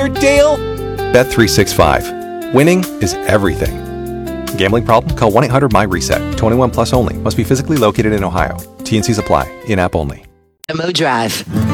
here, Dale? Bet365. Winning is everything. Gambling problem? Call 1-800-MY-RESET. 21 plus only. Must be physically located in Ohio. T&Cs apply. In-app only. Mo Drive.